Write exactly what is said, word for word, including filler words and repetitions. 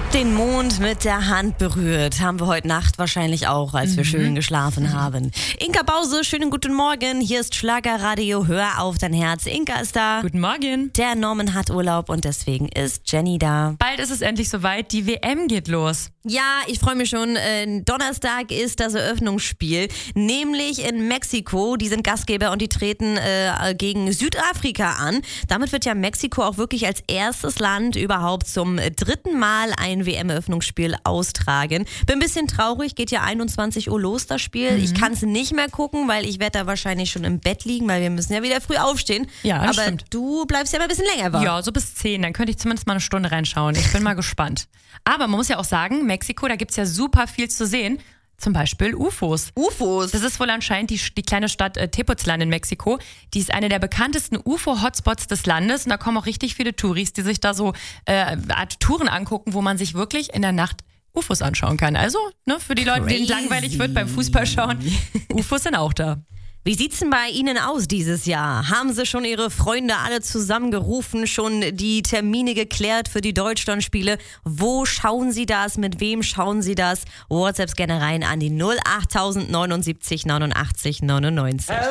Den Mond mit der Hand berührt. Haben wir heute Nacht wahrscheinlich auch, als wir mhm. schön geschlafen haben. Inka Bause, schönen guten Morgen. Hier ist Schlagerradio. Hör auf dein Herz. Inka ist da. Guten Morgen. Der Norman hat Urlaub und deswegen ist Jenny da. Bald ist es endlich soweit. Die W M geht los. Ja, ich freue mich schon. Äh, Donnerstag ist das Eröffnungsspiel, nämlich in Mexiko. Die sind Gastgeber und die treten äh, gegen Südafrika an. Damit wird ja Mexiko auch wirklich als erstes Land überhaupt zum dritten Mal ein W M-Eröffnungsspiel austragen. Bin ein bisschen traurig, geht ja einundzwanzig Uhr los, das Spiel. Mhm. Ich kann es nicht mehr gucken, weil ich werde da wahrscheinlich schon im Bett liegen, weil wir müssen ja wieder früh aufstehen. Ja, das Aber stimmt. Du bleibst ja mal ein bisschen länger wach. Ja, so bis zehn. Dann könnte ich zumindest mal eine Stunde reinschauen. Ich bin mal gespannt. Aber man muss ja auch sagen, Mexiko, da gibt es ja super viel zu sehen. Zum Beispiel U F Os. U F Os? Das ist wohl anscheinend die, die kleine Stadt äh, Tepoztlán in Mexiko. Die ist eine der bekanntesten U F O-Hotspots des Landes. Und da kommen auch richtig viele Touris, die sich da so äh, Art Touren angucken, wo man sich wirklich in der Nacht U F Os anschauen kann. Also, ne, für die Leute, denen es langweilig wird beim Fußballschauen, U F Os sind auch da. Wie sieht's denn bei Ihnen aus dieses Jahr? Haben Sie schon Ihre Freunde alle zusammengerufen, schon die Termine geklärt für die Deutschlandspiele? Wo schauen Sie das? Mit wem schauen Sie das? WhatsApps gerne rein an die null acht neunundsiebzig neunundachtzig neunundneunzig.